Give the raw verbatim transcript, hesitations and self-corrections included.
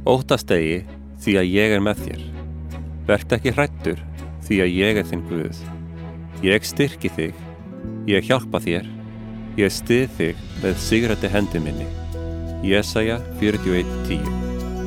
Óttast eigi, því að ég er með þér. Vertu ekki hræddur, því að ég er þinn Guð. Ég styrki þig, ég hjálpa þér, ég styð þig með sigrandi hendi minni. Jesaja fjörutíu og eitt tíu